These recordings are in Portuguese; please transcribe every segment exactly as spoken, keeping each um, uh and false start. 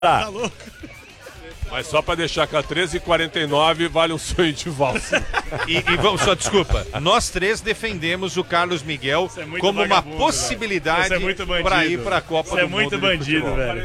Tá louco. Mas só pra deixar que a treze e quarenta e nove vale um sonho de valsa. E, e vamos, só desculpa, nós três defendemos o Carlos Miguel é como uma possibilidade é para ir para a Copa Você do é muito Mundo. bandido, velho.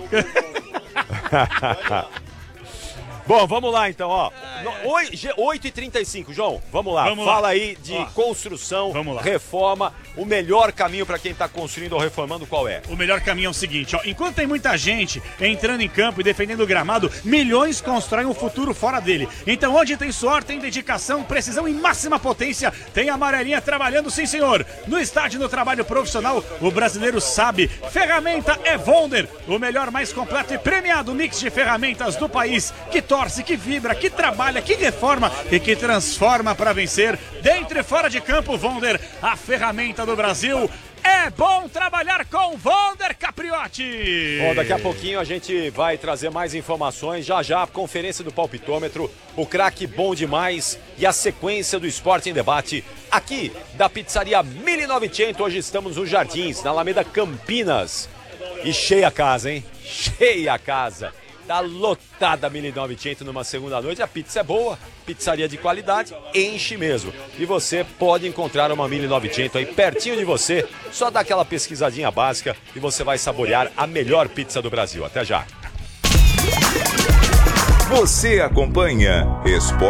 Bom, vamos lá então, ó. oito e trinta e cinco, João, vamos lá. Vamos Fala lá. aí de Ó, construção, vamos lá. reforma. O melhor caminho para quem tá construindo ou reformando qual é? O melhor caminho é o seguinte, ó, enquanto tem muita gente entrando em campo e defendendo o gramado, milhões constroem um futuro fora dele. Então onde tem suor, tem dedicação, precisão e máxima potência, tem a amarelinha trabalhando, sim senhor. No estádio do trabalho profissional, o brasileiro sabe, ferramenta é Vonder, o melhor, mais completo e premiado mix de ferramentas do país, que torce, que vibra, que trabalha, que reforma e que transforma para vencer. Dentro e fora de campo, Vonder, a ferramenta do Brasil. É bom trabalhar com Vonder, Capriotti! Bom, daqui a pouquinho a gente vai trazer mais informações. Já já a conferência do palpitômetro, o craque bom demais e a sequência do Esporte em Debate aqui da Pizzaria mil e novecentos. Hoje estamos nos Jardins, na Alameda Campinas. E cheia a casa, hein? Cheia a casa. Tá lotada a mil e novecentos numa segunda noite. A pizza é boa, pizzaria de qualidade, enche mesmo. E você pode encontrar uma mil e novecentos aí pertinho de você. Só dá aquela pesquisadinha básica e você vai saborear a melhor pizza do Brasil. Até já. Você acompanha Esporte